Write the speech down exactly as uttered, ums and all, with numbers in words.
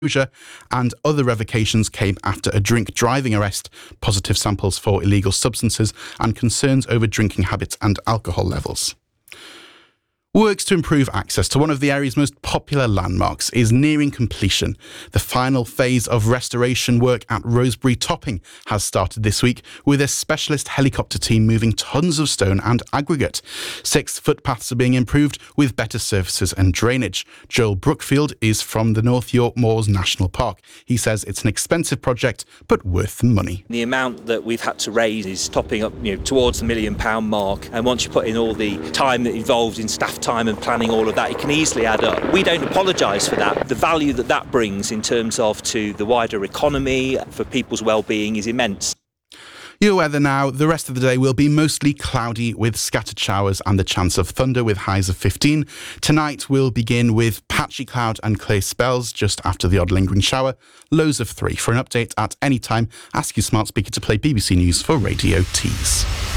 and other revocations came after a drink driving arrest, positive samples for illegal substances, and concerns over drinking habits and alcohol levels. Works to improve access to one of the area's most popular landmarks is nearing completion. The final phase of restoration work at Rosebery Topping has started this week, with a specialist helicopter team moving tons of stone and aggregate. Six footpaths are being improved with better surfaces and drainage. Joel Brookfield is from the North York Moors National Park. He says it's an expensive project, but worth the money. The amount that we've had to raise is topping up, you know, towards the million pound mark. And once you put in all the time that involved in staff time and planning all of that, it can easily add up. We don't apologise for that. The value that that brings in terms of to the wider economy, for people's well-being, is immense. Your weather now. The rest of the day will be mostly cloudy with scattered showers and the chance of thunder with highs of fifteen. Tonight will begin with patchy cloud and clear spells just after the odd lingering shower. Lows of three. For an update at any time, ask your smart speaker to play B B C News for Radio Tees.